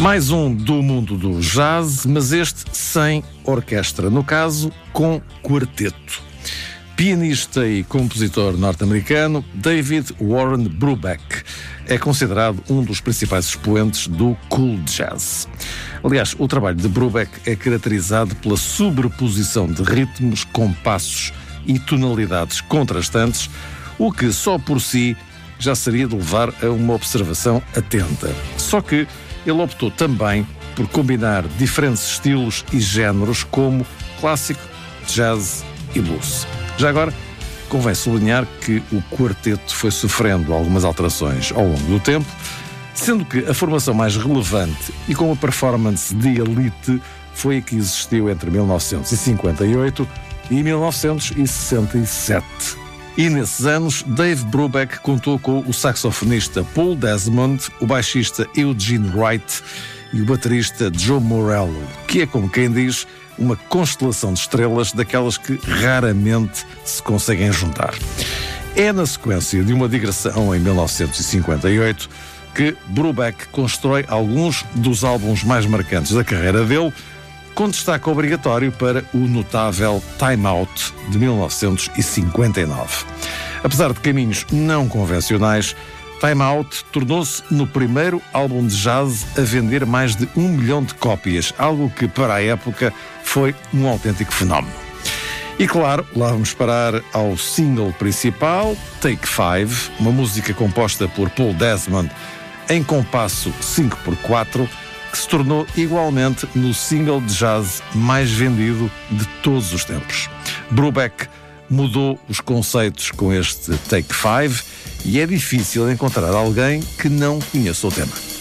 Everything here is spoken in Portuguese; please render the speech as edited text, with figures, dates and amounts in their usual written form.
Mais um do mundo do jazz, mas este sem orquestra, no caso com quarteto. Pianista e compositor norte-americano David Warren Brubeck é considerado um dos principais expoentes do cool jazz. Aliás, o trabalho de Brubeck é caracterizado pela sobreposição de ritmos, compassos e tonalidades contrastantes, o que só por si já seria de levar a uma observação atenta. Só que ele optou também por combinar diferentes estilos e géneros como clássico, jazz e blues. Já agora, convém sublinhar que o quarteto foi sofrendo algumas alterações ao longo do tempo, sendo que a formação mais relevante e com uma performance de elite foi a que existiu entre 1958 e 1967. E nesses anos, Dave Brubeck contou com o saxofonista Paul Desmond, o baixista Eugene Wright e o baterista Joe Morello, que é, como quem diz, uma constelação de estrelas daquelas que raramente se conseguem juntar. É na sequência de uma digressão em 1958 que Brubeck constrói alguns dos álbuns mais marcantes da carreira dele, com destaque obrigatório para o notável Time Out, de 1959. Apesar de caminhos não convencionais, Time Out tornou-se no primeiro álbum de jazz a vender mais de 1 milhão de cópias, algo que para a época foi um autêntico fenómeno. E claro, lá vamos parar ao single principal, Take 5, uma música composta por Paul Desmond em compasso 5x4, que se tornou igualmente no single de jazz mais vendido de todos os tempos. Brubeck mudou os conceitos com este Take 5 e é difícil encontrar alguém que não conheça o tema.